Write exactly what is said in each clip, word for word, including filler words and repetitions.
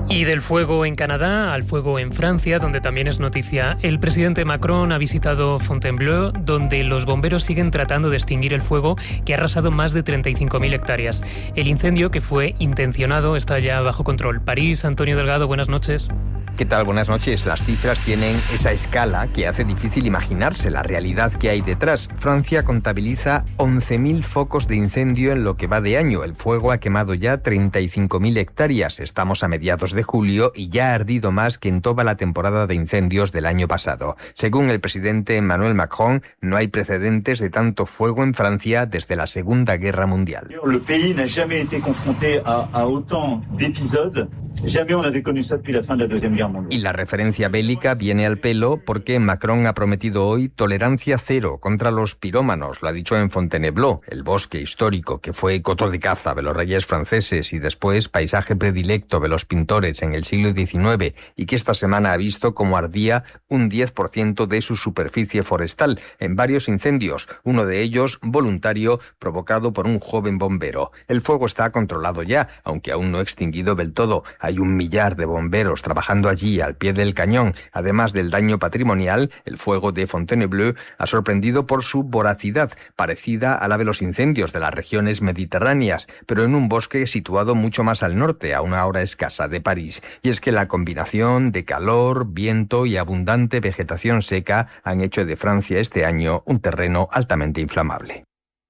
Y del fuego en Canadá al fuego en Francia, donde también es noticia. El presidente Macron ha visitado Fontainebleau, donde los bomberos siguen tratando de extinguir el fuego que ha arrasado más de treinta y cinco mil hectáreas. El incendio, que fue intencionado, está ya bajo control. París, Antonio Delgado, buenas noches. ¿Qué tal? Buenas noches. Las cifras tienen esa escala que hace difícil imaginarse la realidad que hay detrás. Francia contabiliza once mil focos de incendio en lo que va de año. El fuego ha quemado ya treinta y cinco mil hectáreas. Estamos a mediados de julio y ya ha ardido más que en toda la temporada de incendios del año pasado. Según el presidente Emmanuel Macron, no hay precedentes de tanto fuego en Francia desde la Segunda Guerra Mundial. El país n'a jamais été confronté a, a autant d'épisodes. Jamais on avait connu ça depuis la fin de la Deuxième Guerre mondiale. Y la referencia bélica viene al pelo porque Macron ha prometido hoy tolerancia cero contra los pirómanos. Lo ha dicho en Fontainebleau, el bosque histórico que fue coto de caza de los reyes franceses y después paisaje predilecto de los pintores en el siglo diecinueve y que esta semana ha visto cómo ardía un diez por ciento de su superficie forestal en varios incendios, uno de ellos voluntario provocado por un joven bombero. El fuego está controlado ya, aunque aún no extinguido del todo. Hay un millar de bomberos trabajando allí al pie del cañón. Además del daño patrimonial, el fuego de Fontainebleau ha sorprendido por su voracidad, parecida a la de los incendios de las regiones mediterráneas, pero en un bosque situado mucho más al norte, a una hora escasa de París. Y es que la combinación de calor, viento y abundante vegetación seca han hecho de Francia este año un terreno altamente inflamable.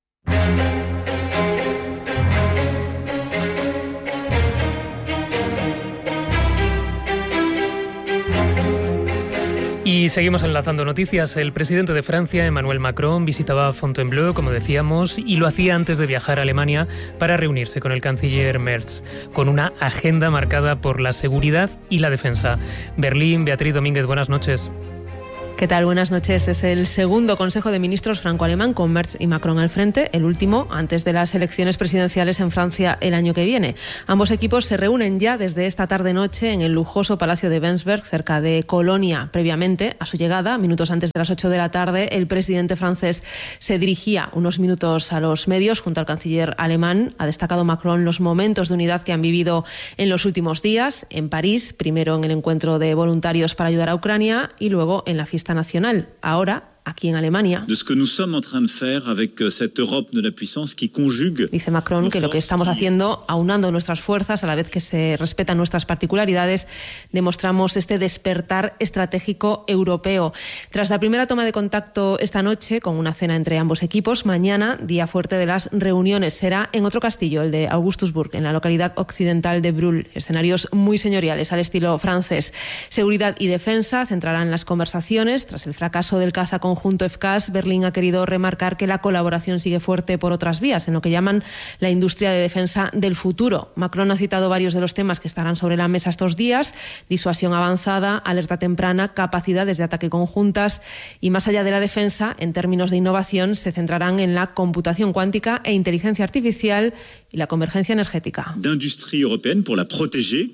Y seguimos enlazando noticias. El presidente de Francia, Emmanuel Macron, visitaba Fontainebleau, como decíamos, y lo hacía antes de viajar a Alemania para reunirse con el canciller Merz, con una agenda marcada por la seguridad y la defensa. Berlín, Beatriz Domínguez, buenas noches. ¿Qué tal? Buenas noches. Es el segundo Consejo de Ministros franco-alemán con Merz y Macron al frente, el último antes de las elecciones presidenciales en Francia el año que viene. Ambos equipos se reúnen ya desde esta tarde-noche en el lujoso Palacio de Bensberg, cerca de Colonia. Previamente, a su llegada, minutos antes de las ocho de la tarde, el presidente francés se dirigía unos minutos a los medios junto al canciller alemán. Ha destacado Macron los momentos de unidad que han vivido en los últimos días, en París, primero en el encuentro de voluntarios para ayudar a Ucrania y luego en la fiesta nacional. Ahora, aquí en Alemania. De ce que nous sommes en train de faire avec cette Europe de la puissance qui conjugue. Dice Macron que lo que estamos haciendo, aunando nuestras fuerzas a la vez que se respetan nuestras particularidades, demostramos este despertar estratégico europeo. Tras la primera toma de contacto esta noche, con una cena entre ambos equipos, mañana, día fuerte de las reuniones, será en otro castillo, el de Augustusburg, en la localidad occidental de Brühl. Escenarios muy señoriales, al estilo francés. Seguridad y defensa centrarán las conversaciones. Tras el fracaso del caza con Junto F C A S, Berlín ha querido remarcar que la colaboración sigue fuerte por otras vías, en lo que llaman la industria de defensa del futuro. Macron ha citado varios de los temas que estarán sobre la mesa estos días: disuasión avanzada, alerta temprana, capacidades de ataque conjuntas y, más allá de la defensa, en términos de innovación, se centrarán en la computación cuántica e inteligencia artificial y la convergencia energética. D'industrie européenne pour la protéger.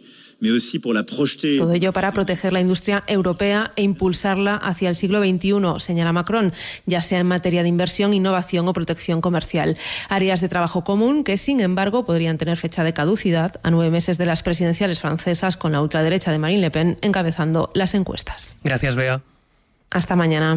Todo ello para proteger la industria europea e impulsarla hacia el siglo veintiuno, señala Macron, ya sea en materia de inversión, innovación o protección comercial. Áreas de trabajo común que, sin embargo, podrían tener fecha de caducidad a nueve meses de las presidenciales francesas, con la ultraderecha de Marine Le Pen encabezando las encuestas. Gracias, Bea. Hasta mañana.